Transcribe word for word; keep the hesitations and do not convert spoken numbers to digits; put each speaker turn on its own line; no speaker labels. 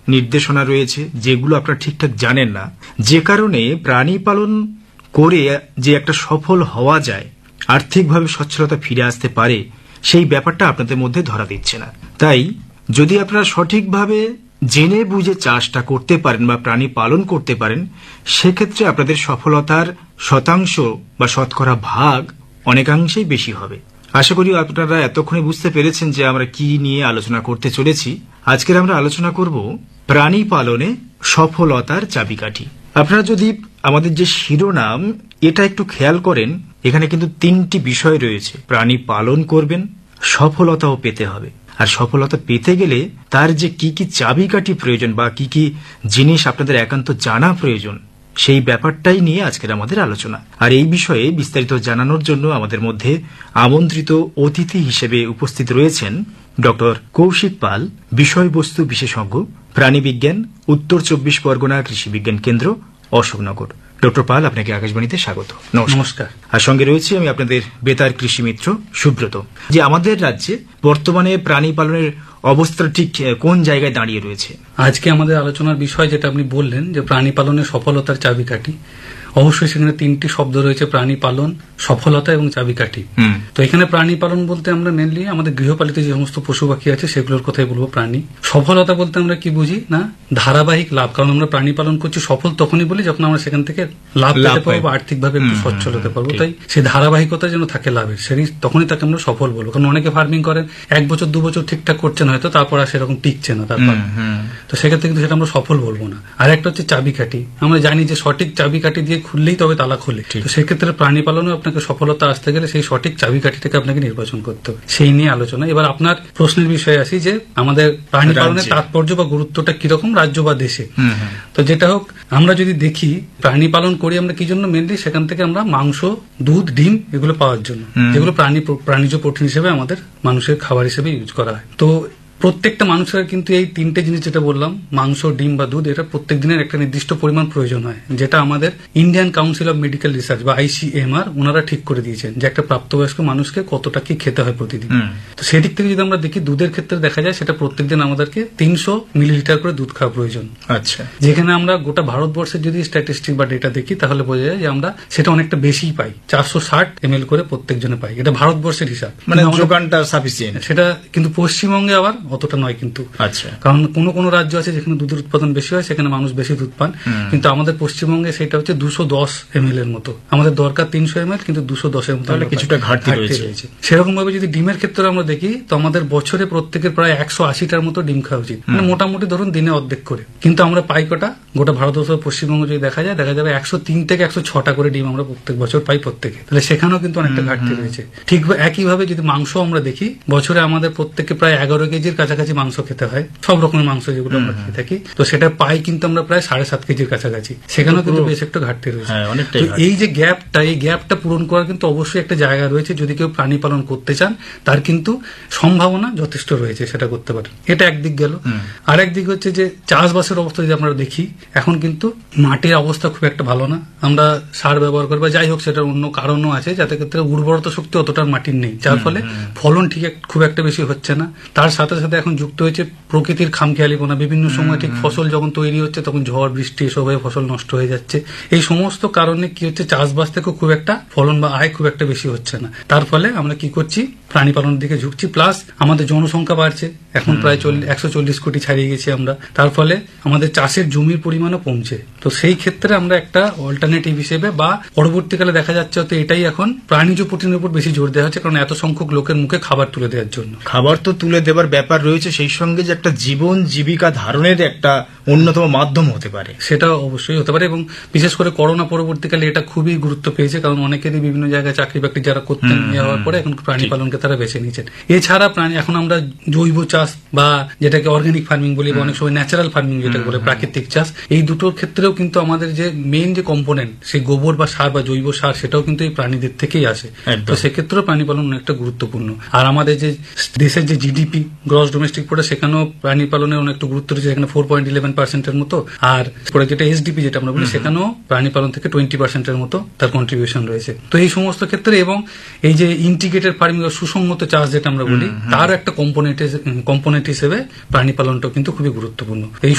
নির্দেশনা রয়েছে যেগুলো আপনারা ঠিকঠাক জানেন না, যে কারণে প্রাণী পালন করে যে একটা সফল হওয়া যায়, আর্থিকভাবে সচ্ছলতা ফিরে আসতে পারে, সেই ব্যাপারটা আপনাদের মধ্যে ধরা দিচ্ছে না। তাই যদি আপনারা সঠিকভাবে জেনে বুঝে চাষটা করতে পারেন বা প্রাণী পালন করতে পারেন, সেক্ষেত্রে আপনাদের সফলতার শতাংশ বা শতকরা ভাগ অনেকাংশেই বেশি হবে। আশা করি আপনারা এতক্ষণে বুঝতে পেরেছেন যে আমরা কি নিয়ে আলোচনা করতে চলেছি। আজকের আমরা আলোচনা করব প্রাণী পালনে সফলতার চাবিকাঠি। আপনারা যদি আমাদের যে শিরোনাম এটা একটু খেয়াল করেন, এখানে কিন্তু তিনটি বিষয় রয়েছে। প্রাণী পালন করবেন, সফলতাও পেতে হবে, আর সফলতা পেতে গেলে তার যে কি কি চাবিকাঠি প্রয়োজন বা কি কি জিনিস আপনাদের একান্ত জানা প্রয়োজন, সেই ব্যাপারটাই নিয়ে আজকের আমাদের আলোচনা। আর এই বিষয়ে বিস্তারিত জানানোর জন্য আমাদের মধ্যে আমন্ত্রিত অতিথি হিসেবে উপস্থিত রয়েছেন ডক্টর কৌশিক পাল, বিষয়বস্তু বিশেষজ্ঞ, প্রাণীবিজ্ঞান, উত্তর চব্বিশ পরগনা কৃষি বিজ্ঞান কেন্দ্র, অশোকনগর। ডক্টর পাল, আপনাকে আকাশবাণীতে স্বাগত।
নমস্কার।
আর সঙ্গে রয়েছে আমি আপনাদের বেতার কৃষি মিত্র সুব্রত। যে আমাদের রাজ্যে বর্তমানে প্রাণী পালনের অবস্থা ঠিক কোন জায়গায় দাঁড়িয়ে রয়েছে?
আজকে আমাদের আলোচনার বিষয় যেটা আপনি বললেন যে প্রাণী পালনের সফলতার চাবিকাঠি, অবশ্যই সেখানে তিনটি শব্দ রয়েছে: প্রাণী পালন, সফলতা এবং চাবিকাঠি। তো এখানে প্রাণী পালন বলতে আমরা মেনলি আমাদের গৃহপালিত যে সমস্ত পশু পাখি আছে সেগুলোর কথাই বলবো প্রাণী। সফলতা বলতে আমরা কি বুঝি না, ধারাবাহিক লাভ। কারণ আমরা প্রাণী পালন করছি, সফল তখনই বলি যখন আমরা সেখান থেকে লাভ পেতে পারবো বা আর্থিকভাবে একটু সচ্ছল হতে পারবো। তাই সেই ধারাবাহিকতা যেন থাকে লাভের, সেই তখনই তাকে আমরা সফল বলবো। কারণ অনেকে ফার্মিং করেন, এক বছর দু বছর ঠিকঠাক করছেন হয়তো, তারপর আর সেরকম টিকছে না তারপর, তো সেক্ষেত্রে কিন্তু সেটা আমরা সফল বলবো না। আর একটা হচ্ছে চাবিকাঠি। আমরা জানি যে সঠিক চাবিকাঠি দিয়ে খুললেই তবে তালা খুলে। তো সেক্ষেত্রে প্রাণী পালনে আপনাকে সফলতা আসতে গেলে সেই সঠিক চাবিকাঠিটাকে আপনাকে নির্বাচন করতে হবে, সেই নিয়ে আলোচনা। এবার আপনার প্রশ্নের বিষয়ে আসি যে আমাদের প্রাণী পালনের তাৎপর্য বা গুরুত্বটা কিরকম রাজ্য বা দেশে। তো যেটা হোক, আমরা যদি দেখি প্রাণী পালন করি আমরা কি জন্য, মেনলি সেখান থেকে আমরা মাংস, দুধ, ডিম এগুলো পাওয়ার জন্য, যেগুলো প্রাণী প্রাণীজ প্রোটিন হিসেবে আমাদের মানুষের খাবার হিসেবে ইউজ করা হয়। তো প্রত্যেকটা মানুষের কিন্তু এই তিনটে জিনিস যেটা বললাম, মাংস, ডিম বা দুধ, এটা প্রত্যেক দিনের একটা নির্দিষ্ট পরিমাণ প্রয়োজন হয়, যেটা আমাদের Indian council of medical research বা আইসিএমআর ওনারা ঠিক করে দিয়েছেন যে একটা প্রাপ্তবয়স্ক মানুষকে কতটা কি খেতে হয় প্রতিদিন। তো সেদিক থেকে যদি আমরা দেখি, দুধের ক্ষেত্রে দেখা যায় সেটা প্রত্যেকদিন আমাদেরকে তিনশো মিলিলিটার করে দুধ খাওয়া প্রয়োজন। আচ্ছা, যেখানে আমরা গোটা ভারতবর্ষের যদি স্ট্যাটিস্টিক বা ডেটা দেখি তাহলে বোঝা যায় যে আমরা সেটা অনেকটা বেশি পাই, চারশো ষাট এম এল করে প্রত্যেক জনে পাই। এটা ভারতবর্ষের হিসাব,
মানে যোগানটা সাফিসিয়েন্ট।
সেটা কিন্তু পশ্চিমবঙ্গে আবার অতটা নয় কিন্তু। আচ্ছা, কারণ কোন কোন রাজ্য আছে যেখানে দুধের উৎপাদন বেশি হয়, সেখানে মানুষ বেশি দুধ পান, কিন্তু আমাদের পশ্চিমবঙ্গে সেটা হচ্ছে দুশো দশ এম এল এর মতো। আমাদের দরকার তিনশো এম এল, কিন্তু দুশো দশের মতো
কিছুটা ঘাটতি রয়েছে।
সেরকম ভাবে যদি ডিমের ক্ষেত্রে আমরা দেখি, তো আমাদের বছরে প্রত্যেকের প্রায় একশো আশিটার মতো ডিম খাওয়া উচিত, মানে মোটামুটি ধরুন দিনে অর্ধেক করে। কিন্তু আমরা পাই কটা? গোটা ভারতবর্ষ পশ্চিমবঙ্গ যদি দেখা যায়, দেখা যাবে একশো তিন থেকে একশো ছটা করে ডিম আমরা প্রত্যেক বছর পাই প্রত্যেকে। তাহলে সেখানেও কিন্তু অনেকটা ঘাটতি রয়েছে। ঠিক একইভাবে যদি মাংস আমরা দেখি, বছরে আমাদের প্রত্যেকে প্রায় এগারো কেজির কাছাকাছি মাংস খেতে হয়, সব রকমের মাংস যেগুলো আমরা খেয়ে থাকি। তো সেটা পাই কিন্তু আমরা প্রায় সাড়ে সাত কেজির কাছাকাছি। সেখানেও কিন্তু বেশ একটা ঘাটতি রয়েছে। এই যে গ্যাপটা, এই গ্যাপটা পূরণ করার কিন্তু অবশ্যই একটা জায়গা রয়েছে। যদি কেউ প্রাণী পালন করতে চান, তার কিন্তু সম্ভাবনা যথেষ্ট রয়েছে সেটা করতে পারেন। এটা একদিক গেল। আর একদিক হচ্ছে যে চাষবাসের অবস্থা যদি আমরা দেখি, এখন কিন্তু মাটির অবস্থা খুব একটা ভালো না। আমরা সার ব্যবহার করি বা যাই হোক, সেটার অন্য কারণও আছে, যাতে ক্ষেত্রে উর্বরতা শক্তি অতটা মাটির নেই, যার ফলে ফলন ঠিক খুব একটা বেশি হচ্ছে না। তার সাথে সাথে এখন যুক্ত হয়েছে প্রকৃতির খামখেয়ালিপনা। বিভিন্ন সময় ঠিক ফসল যখন তৈরি হচ্ছে, তখন ঝড় বৃষ্টি এসব হয়ে ফসল নষ্ট হয়ে যাচ্ছে। এই সমস্ত কারণে কি হচ্ছে, চাষবাস থেকে খুব একটা ফলন বা আয় খুব একটা বেশি হচ্ছে না। তার ফলে আমরা কি করছি, প্রাণী পালনের দিকে ঝুঁকছি। প্লাস আমাদের জনসংখ্যা বাড়ছে, এখন প্রায় একশো চল্লিশ কোটি ছাড়িয়ে গেছি আমরা। তার ফলে আমাদের চাষের জমির পরিমাণও কমছে। তো সেই ক্ষেত্রে আমরা একটা অল্টারনেটিভ হিসেবে বা পরবর্তীকালে দেখা যাচ্ছে হয়তো এটাই এখন প্রাণীজ প্রোটিনের উপর বেশি জোর দেওয়া হচ্ছে, কারণ এত সংখ্যক লোকের মুখে খাবার তুলে দেওয়ার জন্য।
খাবার তো তুলে দেওয়ার ব্যাপার রয়েছে, সেই সঙ্গে যে একটা জীবন জীবিকা ধারণের একটা অন্যতম মাধ্যম হতে পারে,
সেটা অবশ্যই হতে পারে। এবং বিশেষ করে করোনা পরবর্তীকালে এটা খুবই গুরুত্ব পেয়েছে, কারণ অনেকেরই বিভিন্ন জায়গায় চাকরি বাকরি যারা করতেন, ইয়ে হওয়ার পরে এখন প্রাণী পালনকে তারা বেছে নিয়েছেন। এছাড়া প্রাণী এখন আমরা জৈব চাষ বা যেটাকে অর্গানিক ফার্মিং বলি, বা অনেক সময় ন্যাচারাল ফার্মিং যেটা বলে প্রাকৃতিক চাষ, এই দুটোর ক্ষেত্রেও কিন্তু আমাদের যে মেইন যে কম্পোনেন্ট, সেই গোবর বা সার বা জৈব সার, সেটাও কিন্তু এই প্রাণীদের থেকেই আসে। তো সেক্ষেত্রেও প্রাণী পালন অনেকটা গুরুত্বপূর্ণ। আর আমাদের যে দেশের যে জিডিপি, গ্রস ডোমেস্টিক প্রোডাক্ট, সেখানেও প্রাণী পালনের অনেকটা গুরুত্ব রয়েছে, সেখানে ফোর পয়েন্ট ইলেভেন পার্সেন্টের মতো। আর যেটা এসডিপি যেটা আমরা বলি, সেখানেও প্রাণী পালন থেকে টোয়েন্টি পার্সেন্টের মতো তার কন্ট্রিবিউশন রয়েছে। তো এই সমস্ত ক্ষেত্রে এবং এই যে ইন্টিগ্রেটেড ফার্মিং বা সুসংহত চাষ যেটা আমরা বলি, তার একটা কম্পোনেন্ট কম্পোনেন্ট হিসেবে প্রাণী পালনটাও কিন্তু খুবই গুরুত্বপূর্ণ। এই